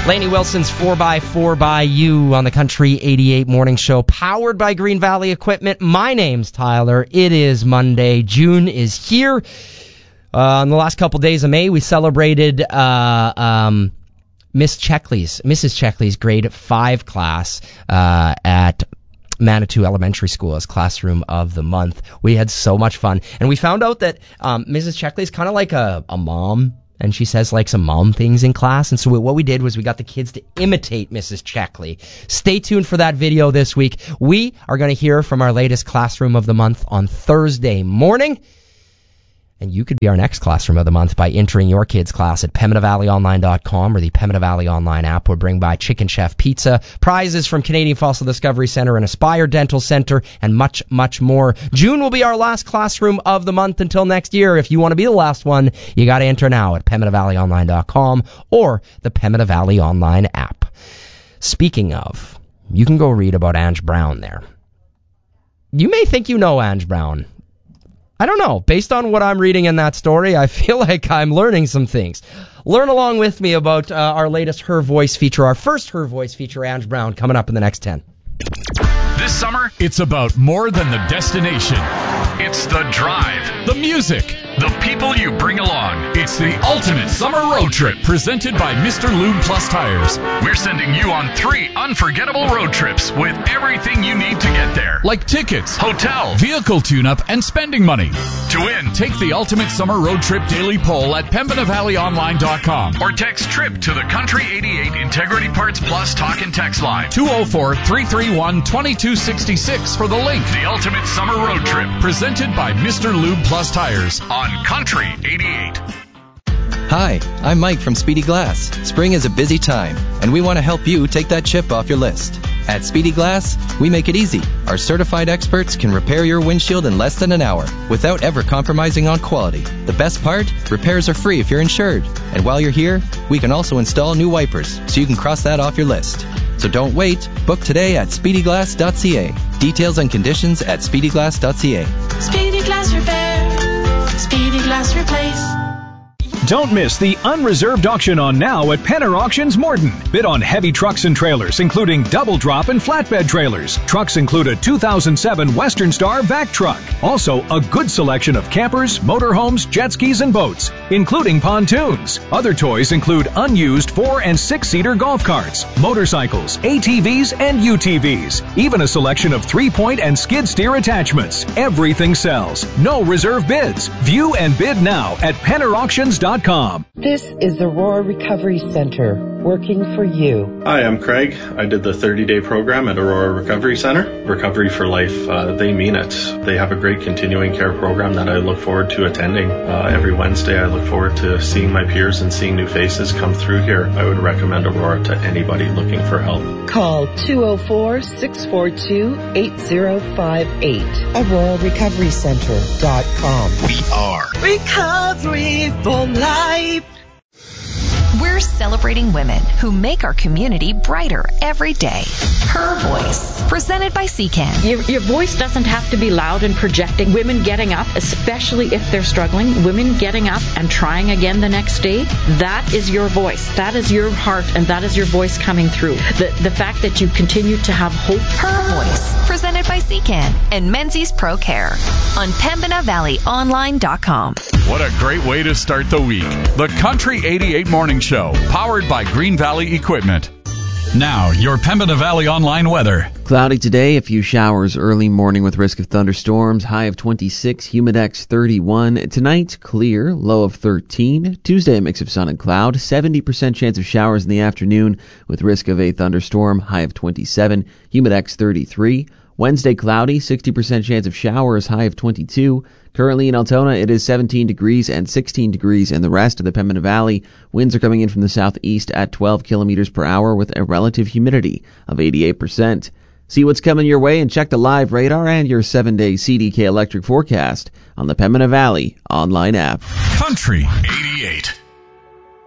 Lainey Wilson's 4x4 by You on the Country 88 Morning Show, powered by Green Valley Equipment. My name's Tyler. It is Monday. June is here. On the last couple days of May, we celebrated Mrs. Checkley's grade 5 class at Manitou Elementary School as Classroom of the Month. We had so much fun. And we found out that Mrs. Checkley's kind of like a mom. And she says like some mom things in class. And so what we did was we got the kids to imitate Mrs. Checkley. Stay tuned for that video this week. We are going to hear from our latest Classroom of the Month on Thursday morning. And you could be our next Classroom of the Month by entering your kid's class at PembinaValleyOnline.com or the Pembina Valley Online app. We're bring by Chicken Chef Pizza, prizes from Canadian Fossil Discovery Centre and Aspire Dental Centre, and much, much more. June will be our last Classroom of the Month until next year. If you want to be the last one, you got to enter now at PembinaValleyOnline.com or the Pembina Valley Online app. Speaking of, you can go read about Ange Brown there. You may think you know Ange Brown. I don't know. Based on what I'm reading in that story, I feel like I'm learning some things. Learn along with me about our latest Her Voice feature, our first Her Voice feature, Ange Brown, coming up in the next 10. This summer, it's about more than the destination. It's the drive, the music, the people you bring along. It's the ultimate summer road trip presented by Mr. Lube Plus Tires. We're sending you on 3 unforgettable road trips with everything you need to get there. Like tickets, hotel, vehicle tune-up, and spending money. To win, take the ultimate summer road trip daily poll at PembinaValleyOnline.com or text TRIP to the Country 88 Integrity Parts Plus talk and text line 204-331-2266 for the link. The ultimate summer road trip presented by Mr. Lube Plus Tires on Country 88. Hi, I'm Mike from Speedy Glass. Spring is a busy time, and we want to help you take that chip off your list. At Speedy Glass, we make it easy. Our certified experts can repair your windshield in less than an hour without ever compromising on quality. The best part? Repairs are free if you're insured. And while you're here, we can also install new wipers, so you can cross that off your list. So don't wait. Book today at speedyglass.ca. Details and conditions at speedyglass.ca. Speedy Glass Repair. Speedy Glass Replace. Don't miss the unreserved auction on now at Penner Auctions Morden. Bid on heavy trucks and trailers, including double drop and flatbed trailers. Trucks include a 2007 Western Star vac truck. Also, a good selection of campers, motorhomes, jet skis, and boats, including pontoons. Other toys include unused 4- and 6-seater golf carts, motorcycles, ATVs, and UTVs. Even a selection of 3-point and skid steer attachments. Everything sells. No reserve bids. View and bid now at PennerAuctions.com. This is the Aurora Recovery Center, working for you. Hi, I'm Craig. I did the 30-day program at Aurora Recovery Center. Recovery for Life, they mean it. They have a great continuing care program that I look forward to attending. Every Wednesday, I look forward to seeing my peers and seeing new faces come through here. I would recommend Aurora to anybody looking for help. Call 204-642-8058. AuroraRecoveryCenter.com. We are Recovery for Life. We're celebrating women who make our community brighter every day. Her Voice, presented by CCAN. Your voice doesn't have to be loud and projecting. Women getting up, especially if they're struggling, women getting up and trying again the next day, that is your voice. That is your heart, and that is your voice coming through. The fact that you continue to have hope. Her Voice, presented by CCAN and Menzies Pro Care on PembinaValleyOnline.com. What a great way to start the week. The Country 88 Morning Show, powered by Green Valley Equipment. Now, your Pembina Valley Online weather. Cloudy today, a few showers early morning with risk of thunderstorms, high of 26, humidex 31. Tonight, clear, low of 13. Tuesday, a mix of sun and cloud, 70% chance of showers in the afternoon with risk of a thunderstorm, high of 27, humidex 33. Wednesday, cloudy, 60% chance of showers, high of 22. Currently in Altona, it is 17 degrees and 16 degrees in the rest of the Pembina Valley. Winds are coming in from the southeast at 12 kilometers per hour with a relative humidity of 88%. See what's coming your way and check the live radar and your 7-day CDK electric forecast on the Pembina Valley online app. Country 88.